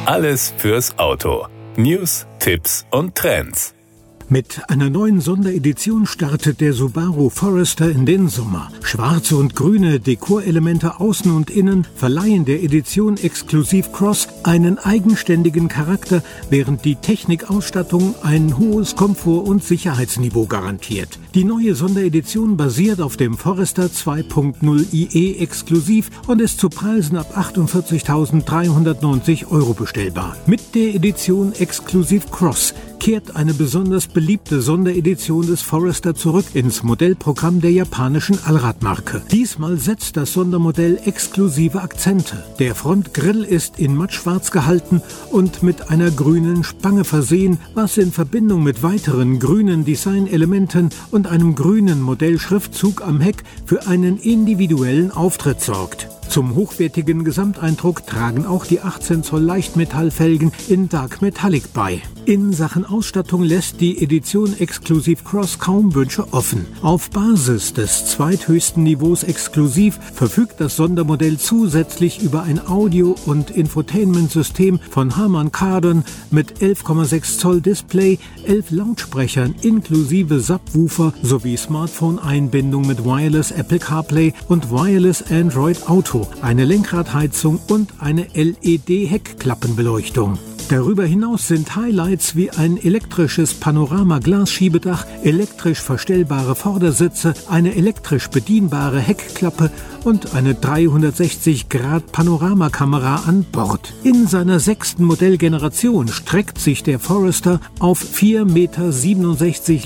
Alles fürs Auto. News, Tipps und Trends. Mit einer neuen Sonderedition startet der Subaru Forester in den Sommer. Schwarze und grüne Dekorelemente außen und innen verleihen der Edition Exclusive Cross einen eigenständigen Charakter, während die Technikausstattung ein hohes Komfort- und Sicherheitsniveau garantiert. Die neue Sonderedition basiert auf dem Forester 2.0 IE Exklusiv und ist zu Preisen ab 48.390 € bestellbar. Mit der Edition Exclusive Cross kehrt eine besonders beliebte Sonderedition des Forester zurück ins Modellprogramm der japanischen Allradmarke. Diesmal setzt das Sondermodell exklusive Akzente. Der Frontgrill ist in mattschwarz gehalten und mit einer grünen Spange versehen, was in Verbindung mit weiteren grünen Designelementen und einem grünen Modellschriftzug am Heck für einen individuellen Auftritt sorgt. Zum hochwertigen Gesamteindruck tragen auch die 18 Zoll Leichtmetallfelgen in Dark Metallic bei. In Sachen Ausstattung lässt die Edition Exclusive Cross kaum Wünsche offen. Auf Basis des zweithöchsten Niveaus exklusiv verfügt das Sondermodell zusätzlich über ein Audio- und Infotainment-System von Harman Kardon mit 11,6 Zoll Display, 11 Lautsprechern inklusive Subwoofer sowie Smartphone-Einbindung mit Wireless Apple CarPlay und Wireless Android Auto, eine Lenkradheizung und eine LED-Heckklappenbeleuchtung. Darüber hinaus sind Highlights wie ein elektrisches Panorama-Glasschiebedach, elektrisch verstellbare Vordersitze, eine elektrisch bedienbare Heckklappe und eine 360-Grad-Panoramakamera an Bord. In seiner 6. Modellgeneration streckt sich der Forester auf 4,67 Meter